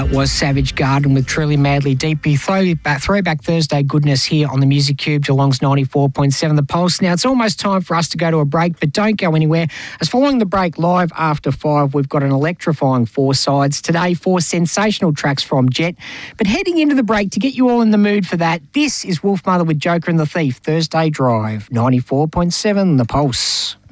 That was Savage Garden with Truly Madly Deep. Throwback Thursday goodness here on the Music Cube, Geelong's 94.7 The Pulse. Now, it's almost time for us to go to a break, but don't go anywhere. As following the break, live after 5, we've got an electrifying 4 sides. Today, 4 sensational tracks from Jet. But heading into the break, to get you all in the mood for that, this is Wolfmother with Joker and the Thief, Thursday Drive, 94.7 The Pulse.